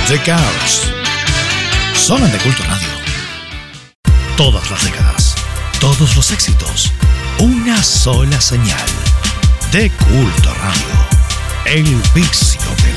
The Cars. Sonan de Culto Radio. Todas las décadas, todos los éxitos, una sola señal. De Culto Radio. El vicio de